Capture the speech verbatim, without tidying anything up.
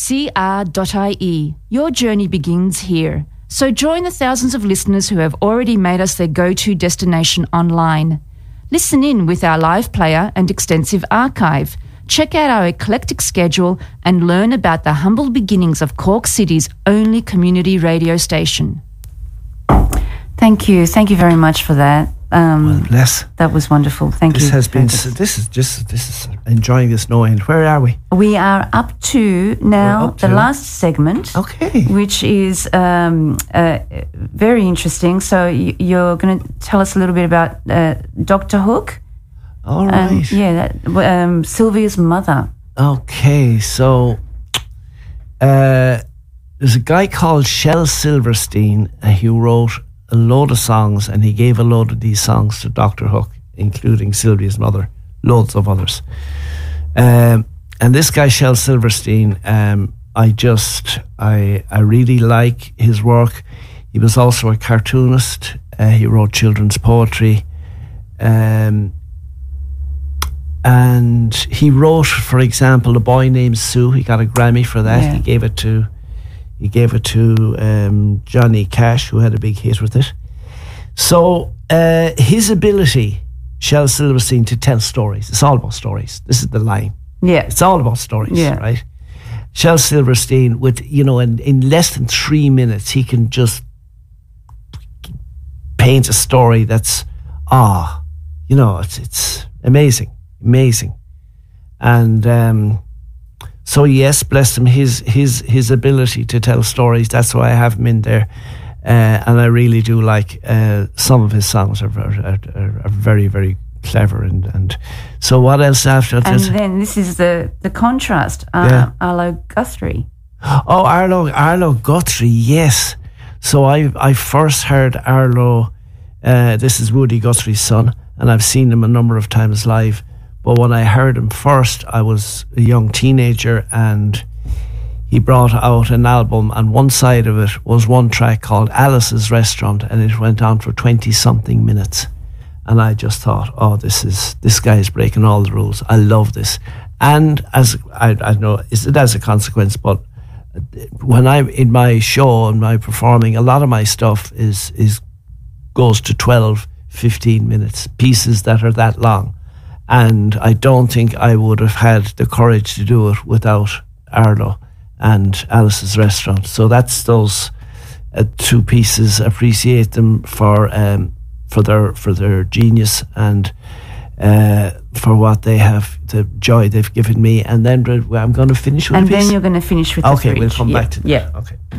C R dot I E. Your journey begins here. So join the thousands of listeners who have already made us their go-to destination online. Listen in with our live player and extensive archive. Check out our eclectic schedule and learn about the humble beginnings of Cork City's only community radio station. Thank you. Thank you very much for that. Um, well, bless. That was wonderful. Thank this you. This has been. So this is just. This is enjoying this no end. Where are we? We are up to now up the to. last segment. Okay. Which is um, uh, very interesting. So y- you're going to tell us a little bit about uh, Doctor Hook. All right. Um, yeah, that, um, Sylvia's mother. Okay, so uh, there's a guy called Shel Silverstein uh, who wrote a load of songs, and he gave a load of these songs to Doctor Hook, including Sylvia's mother, loads of others. Um, and this guy, Shel Silverstein, um, I just, I, I really like his work. He was also a cartoonist. Uh, he wrote children's poetry. Um, and he wrote, for example, A Boy Named Sue. He got a Grammy for that. Yeah. He gave it to He gave it to um, Johnny Cash, who had a big hit with it. So uh, his ability, Shel Silverstein, to tell stories. It's all about stories. This is the line. Yeah. It's all about stories, yeah. right? Shel Silverstein, with, you know, in, in less than three minutes, he can just paint a story that's, ah, you know, it's, it's amazing, amazing. And... Um, So yes, bless him, his his his ability to tell stories, that's why I have him in there. Uh, and I really do like uh, some of his songs are, are, are, are very, very clever. And, and so what else after and this? And then this is the, the contrast, uh, yeah. Arlo Guthrie. Oh, Arlo, Arlo Guthrie, yes. So I I first heard Arlo, uh, this is Woody Guthrie's son, and I've seen him a number of times live. But when I heard him first, I was a young teenager, and he brought out an album, and one side of it was one track called Alice's Restaurant, and it went on for twenty-something minutes. And I just thought, oh, this is this guy is breaking all the rules. I love this. And as I, I don't know, is it as a consequence, but when I'm in my show and my performing, a lot of my stuff is is goes to twelve, fifteen minutes, pieces that are that long. And I don't think I would have had the courage to do it without Arlo and Alice's Restaurant. So that's those uh, two pieces. Appreciate them for um, for their for their genius and uh, for what they have, the joy they've given me. And then I'm going to finish with and a piece. And then you're going to finish with okay, the we'll come yeah. back to that. Yeah. Okay.